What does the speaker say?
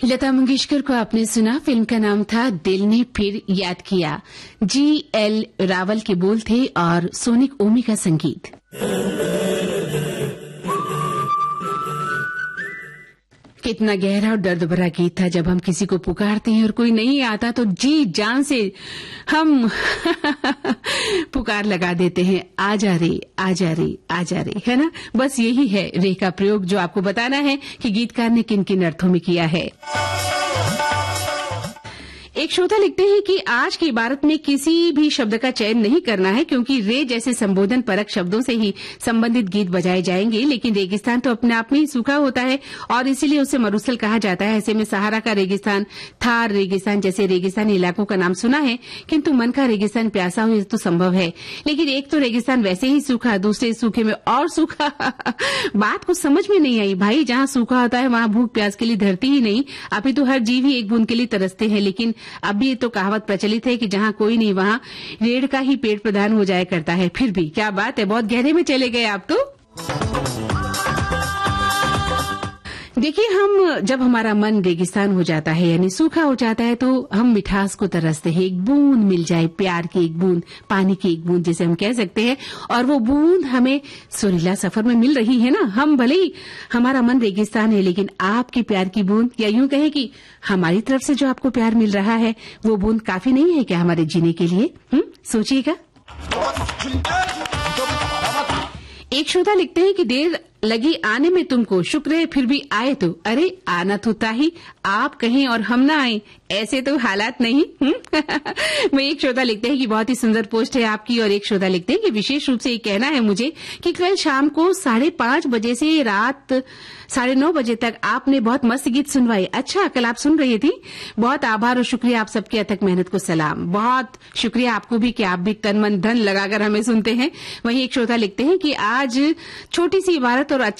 लता मंगेशकर को आपने सुना, फिल्म का नाम था दिल ने फिर याद किया। जी.एल. रावल के बोल थे और सोनिक ओमी का संगीत। कितना गहरा और दर्द भरा गीत था। जब हम किसी को पुकारते हैं और कोई नहीं आता तो जी जान से हम पुकार लगा देते हैं, आजा रे आजा रे आजा रे, है ना। बस यही है रे का प्रयोग जो आपको बताना है कि गीतकार ने किन किन अर्थों में किया है। एक श्रोता लिखते हैं कि आज की इबारत में किसी भी शब्द का चयन नहीं करना है क्योंकि रे जैसे संबोधन परक शब्दों से ही संबंधित गीत बजाए जाएंगे, लेकिन रेगिस्तान तो अपने आप में ही सूखा होता है और इसीलिए उसे मरुस्थल कहा जाता है। ऐसे में सहारा का रेगिस्तान, थार रेगिस्तान जैसे रेगिस्तानी इलाकों का नाम सुना है, किंतु मन का रेगिस्तान प्यासा हो तो संभव है, लेकिन एक तो रेगिस्तान वैसे ही सूखा, दूसरे सूखे में और सूखा। बात कुछ समझ में नहीं आई भाई। जहां सूखा होता है वहां भूख प्यास के लिए धरती ही नहीं, अभी तो हर जीव ही एक बूंद के लिए तरसते हैं, लेकिन अब भी ये तो कहावत प्रचलित है कि जहां कोई नहीं वहां रेड़ का ही पेट प्रदान हो जाया करता है। फिर भी क्या बात है, बहुत गहरे में चले गए आप तो। देखिए, हम जब हमारा मन रेगिस्तान हो जाता है यानी सूखा हो जाता है तो हम मिठास को तरसते हैं। एक बूंद मिल जाए, प्यार की एक बूंद, पानी की एक बूंद जिसे हम कह सकते हैं, और वो बूंद हमें सुरीला सफर में मिल रही है ना। हम भले ही हमारा मन रेगिस्तान है, लेकिन आपकी प्यार की बूंद, या यूं कहें कि हमारी तरफ से जो आपको प्यार मिल रहा है वो बूंद काफी नहीं है क्या हमारे जीने के लिए? सोचिएगा। एक श्रोता लिखते हैं कि देर लगी आने में तुमको, शुक्र है फिर भी आए तो। अरे आना तो था ही, आप कहें और हम ना आए, ऐसे तो हालात नहीं। मैं एक श्रोता लिखते हैं कि बहुत ही सुंदर पोस्ट है आपकी, और एक श्रोता लिखते हैं कि विशेष रूप से ये कहना है मुझे कि कल शाम को 5:30 बजे से रात 9:30 बजे तक आपने बहुत मस्त गीत सुनवाए। अच्छा, कल आप सुन रही थी। बहुत आभार और शुक्रिया, आप सबकी अथक मेहनत को सलाम। बहुत शुक्रिया आपको भी कि आप भी तन मन धन लगाकर हमें सुनते हैं। वहीं एक श्रोता लिखते हैं कि आज छोटी सी इबारत और